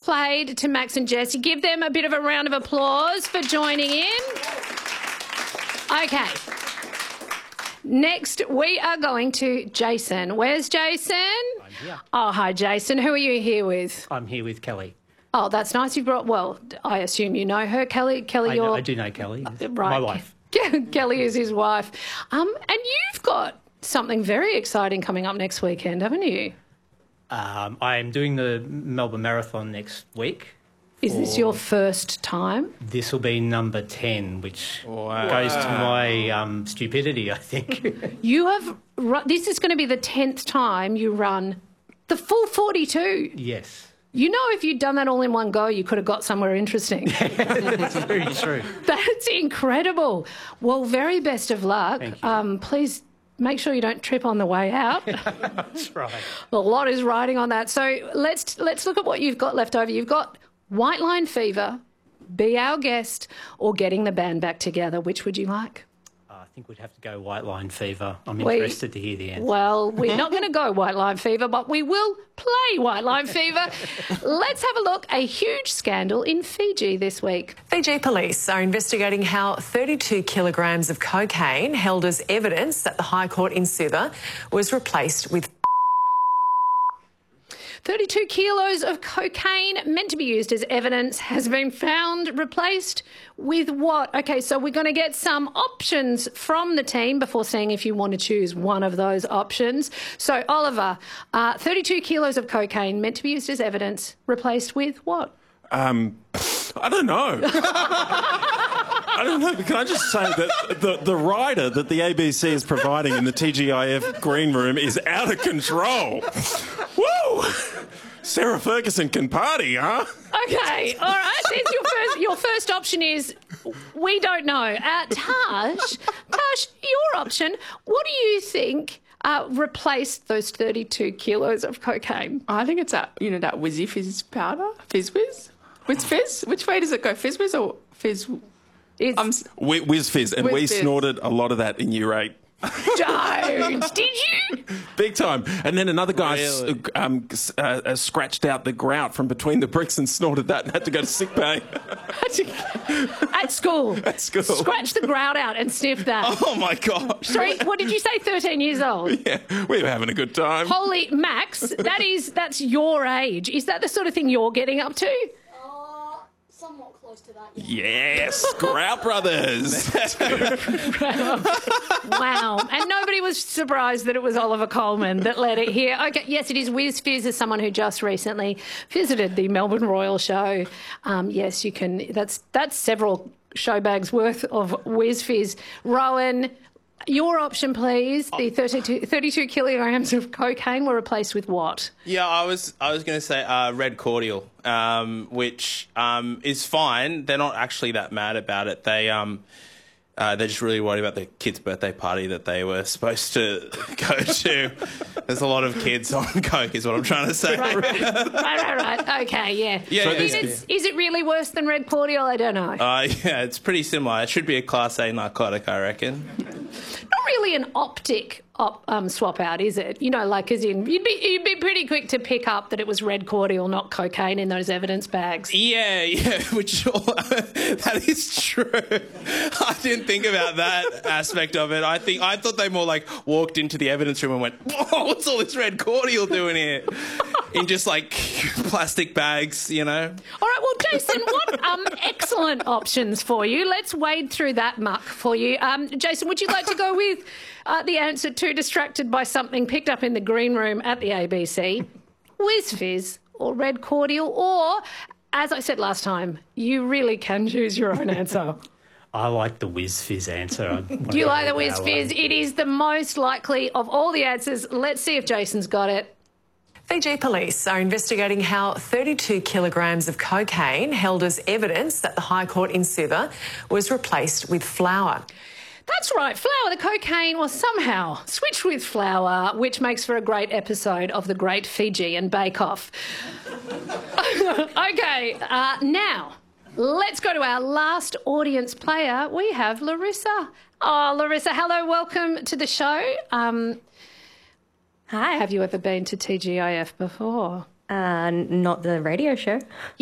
played to Max and Jess. You give them a bit of a round of applause for joining in. Okay. Next, we are going to Jason. Where's Jason? I'm here. Oh, hi, Jason. Who are you here with? I'm here with Kelly. Oh, that's nice. You brought, well, I assume you know her, Kelly. Kelly, I do know Kelly. Right. My wife. Kelly is his wife. And you've got something very exciting coming up next weekend, haven't you? I am doing the Melbourne Marathon next week. Is this your first time? This will be number 10, which goes to my stupidity, I think. You have, this is going to be the 10th time you run the full 42. Yes. You know, if you'd done that all in one go, you could have got somewhere interesting. That's very true. That's incredible. Well, very best of luck. Thank you. Please make sure you don't trip on the way out. That's right. A lot is riding on that. So let's look at what you've got left over. You've got White Line Fever, Be Our Guest, or Getting the Band Back Together. Which would you like? I think we'd have to go White Line Fever. I'm interested to hear the answer. Well, we're not going to go White Line Fever, but we will play White Line Fever. Let's have a look. A huge scandal in Fiji this week. Fiji police are investigating how 32 kilograms of cocaine held as evidence at the High Court in Suva was replaced with 32 kilos of cocaine meant to be used as evidence has been found replaced with what? Okay, so we're going to get some options from the team before seeing if you want to choose one of those options. So, Oliver, 32 kilos of cocaine meant to be used as evidence replaced with what? I don't know. I don't know, but can I just say that the rider that the ABC is providing in the TGIF green room is out of control. Woo! Sarah Ferguson can party, huh? Okay, all right. Your first option is we don't know. Tash, your option. What do you think replaced those 32 kilos of cocaine? I think it's that Wizzy Fizz powder, Fizz Whiz. Whiz Fizz? Which way does it go? Fizz Whiz or Fizz? Whiz Fizz, and Whiz we Fizz. snorted a lot of that in year 8. Don't. Did you? Big time. And then another guy scratched out the grout from between the bricks and snorted that and had to go to sick bay. At school. At school. Scratch the grout out and sniff that. Oh, my gosh. Sorry, what did you say, 13 years old? Yeah, we were having a good time. Holy, Max, that's your age. Is that the sort of thing you're getting up to? Somewhat close to that, Yes, Grout Brothers. Wow. And nobody was surprised that it was Oliver Coleman that led it here. Okay, yes, it is Whiz Fizz, as someone who just recently visited the Melbourne Royal Show. Yes, you can. That's several show bags worth of Whiz Fizz. Rowan, your option, please. The 32 kilograms of cocaine were replaced with what? Yeah, I was going to say red cordial, which is fine. They're not actually that mad about it. They're just really worried about the kid's birthday party that they were supposed to go to. There's a lot of kids on coke, is what I'm trying to say. Right. Okay, yeah. Is it really worse than red cordial? I don't know. Yeah, it's pretty similar. It should be a Class A narcotic, I reckon. Not really an optic swap out, is it? Like as in, you'd be pretty quick to pick up that it was red cordial, not cocaine, in those evidence bags. Yeah, which that is true. I didn't think about that aspect of it. I thought they more like walked into the evidence room and went, "Whoa, what's all this red cordial doing here?" In just like plastic bags, All right, well, Jason, what excellent options for you. Let's wade through that muck for you. Jason, would you like to go with the answer to Distracted by Something picked up in the green room at the ABC, Whiz Fizz or red cordial, or, as I said last time, you really can choose your own answer? I like the Whiz Fizz answer. You like the Whiz Fizz? It is the most likely of all the answers. Let's see if Jason's got it. Fiji police are investigating how 32 kilograms of cocaine held as evidence at the High Court in Suva was replaced with flour. That's right, flour. The cocaine was somehow switched with flour, which makes for a great episode of the Great Fijian Bake Off. Okay, now let's go to our last audience player. We have Larissa. Oh, Larissa, hello, welcome to the show. Hi. Have you ever been to TGIF before? Not the radio show.